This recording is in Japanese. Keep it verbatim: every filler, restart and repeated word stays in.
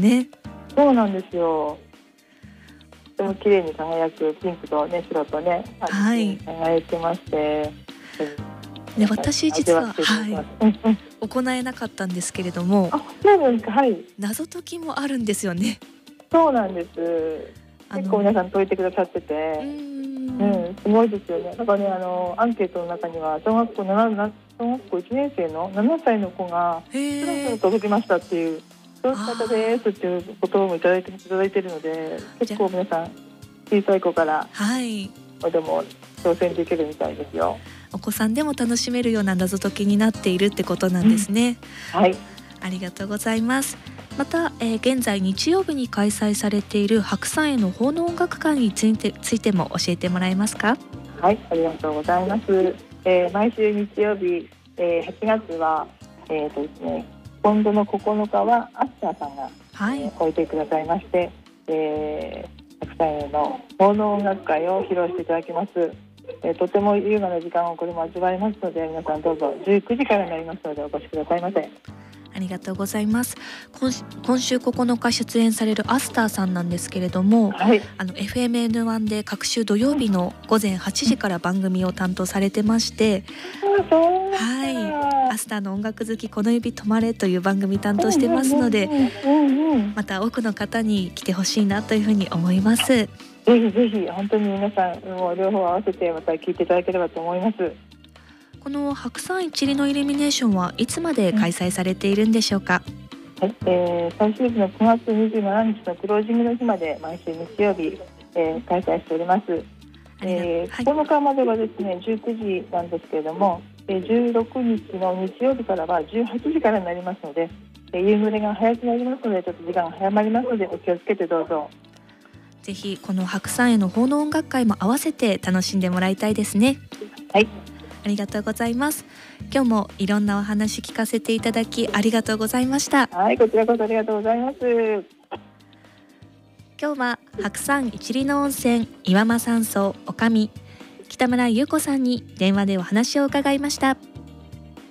ね。 そうなんですよ。とても綺麗に輝くピンクとね白とね、 はい、 輝いてまして、 で私実は、はい、 うんうん、 行えなかったんですけれども、 あ、そうなんですか。はい、 謎解きもあるんですよね。 そうなんです。結構皆さん解いてくださってて、 うーん、 うん、すごいですよね。なんかね、あのアンケートの中には小学校なな小学校いちねん生のななさいの子がスラスラ届きましたっていう、そういう方ですっていう言葉もいただいていただいているので、結構皆さん小さい子から、はい、でも挑戦できるみたいですよ。 お子さんでも楽しめるような謎解きになっているってことなんですね。 うん、はい、 ありがとうございます。また、えー、現在日曜日に開催されている白山への奉納音楽会について、ついても教えてもらえますか？ はい、ありがとうございます。えー、毎週日曜日、えー、はちがつは、えーとですね、今度のここのかはアスターさんが、はい、えー、置いてくださいまして、えー、白山への奉納音楽会を披露していただきます。えー、とても優雅な時間をこれも味わえますので、皆さんどうぞじゅうくじからになりますのでお越しくださいませ。 ありがとうございます。今, 今週ここのか出演されるアスターさんなんですけれども、はい、あの エフエムエヌワン で各週土曜日の午前はちじから番組を担当されてまして、はい、アスターの音楽好きこの指止まれという番組担当してますので、また多くの方に来てほしいなというふうに思います。ぜひぜひ本当に皆さんもう両方合わせてまた聞いていただければと思います。 この白山一里のイルミネーションはいつまで開催されているんでしょうか？ はい、えー、最終日のくがつにじゅうしちにちのクロージングの日まで毎週日曜日、えー、開催しております。えーはい、ここのかまではですねじゅうくじなんですけれども、えー、じゅうろくにちの日曜日からはじゅうはちじからになりますので、えー、夕暮れが早くなりますのでちょっと時間が早まりますのでお気をつけてどうぞ。 ぜひこの白山への奉納音楽会も合わせて楽しんでもらいたいですね。 はい、 ありがとうございます。今日もいろんなお話聞かせていただきありがとうございました。 はい、こちらこそありがとうございます。 今日は白山一里の温泉岩間山荘女将北村優子さんに電話でお話を伺いました。